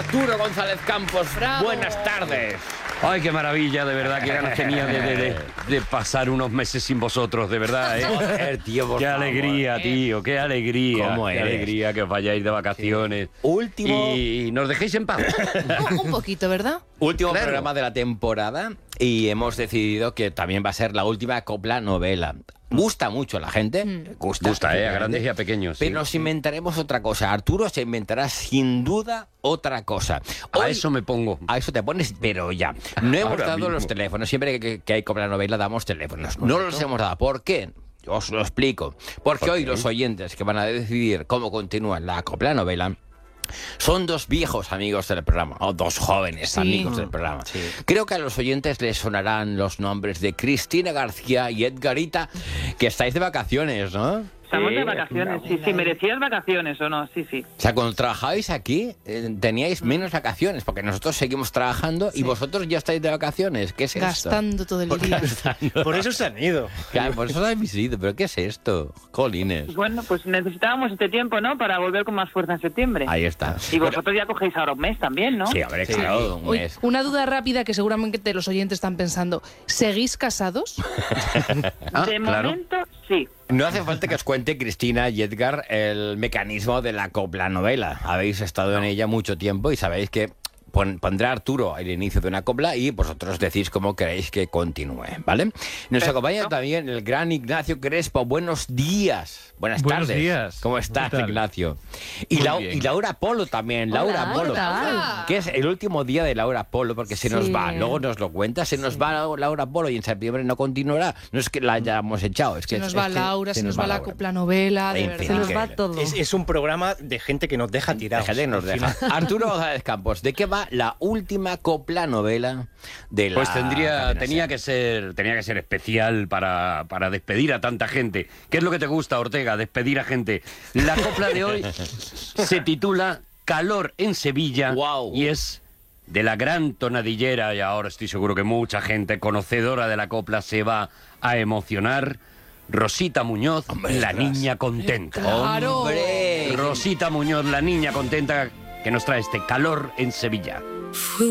Arturo González Campos. ¡Bravo! Buenas tardes. Ay, qué maravilla, de verdad, qué ganas tenía de pasar unos meses sin vosotros, de verdad, ¿eh? Joder, tío, por Qué favor. alegría, tío, qué alegría. ¿Cómo qué eres? alegría que os vayáis de vacaciones. Último, Y nos dejéis en paz. Un poquito, ¿verdad? último Claro. programa de la temporada y hemos decidido que también va a ser la última copla novela. Gusta mucho a la gente. Gusta, Gusta, a grandes y a pequeños. Pero sí. nos inventaremos otra cosa. Arturo se inventará sin duda otra cosa. A Hoy- eso me pongo. A eso te pones, pero ya. No hemos Ahora dado mismo. los teléfonos. Siempre que hay copla novela damos teléfonos. No los hemos dado. ¿Por qué? Os lo explico. Porque ¿Por hoy qué? los oyentes que van a decidir cómo continúa la copla novela son dos viejos amigos del programa, o dos jóvenes Sí. amigos del programa. Creo que a los oyentes les sonarán los nombres de Cristina García y Edgarita, que estáis de vacaciones, ¿no? Estamos de vacaciones, sí, merecías vacaciones o no, sí. O sea, cuando trabajabais aquí, teníais menos vacaciones, porque nosotros seguimos trabajando y vosotros ya estáis de vacaciones. ¿Qué es esto? Gastando todo el día. Por eso se han ido. Claro, por eso habéis ido, pero ¿qué es esto? Jolines. Bueno, pues necesitábamos este tiempo, ¿no? Para volver con más fuerza en septiembre. Ahí está. Y vosotros ya cogéis ahora un mes también, ¿no? Sí, hombre, claro, un Oye, mes. una duda rápida que seguramente los oyentes están pensando. ¿Seguís casados? De claro. momento, sí. No hace falta que os cuente Cristina y Edgar el mecanismo de la copla novela. Habéis estado en ella mucho tiempo y sabéis que pondrá Arturo al inicio de una copla y vosotros decís cómo queréis que continúe, ¿vale? Nos acompaña también el gran Ignacio Crespo. Buenos días. Buenas Buenos tardes. días. ¿Cómo ¿Qué estás, tal? Ignacio? Y, Muy bien. y Laura Polo también. Laura Hola, Polo. ¿qué tal? Que es el último día de Laura Polo porque se nos Sí. va. Luego nos lo cuenta. Se nos va Laura Polo y en septiembre no continuará. No es que la hayamos echado. Es que Se nos va es que Laura, se nos va la Laura. copla novela, de En verdad. fin, Se nos que- va todo. Es un programa de gente que nos deja tirados. Déjate que nos deja. Arturo González Campos, ¿de qué va la última copla novela de la Pues cadena tenía SER? que ser especial para despedir a tanta gente. ¿Qué es lo que te gusta, Ortega? Despedir a gente. La copla de hoy se titula Calor en Sevilla. Guau. Y es de la gran tonadillera, y ahora estoy seguro que mucha gente conocedora de la copla se va a emocionar. Rosita Muñoz, la niña contenta. Claro. ¡Hombre! Rosita Muñoz, la niña contenta, que nos trae este Calor en Sevilla.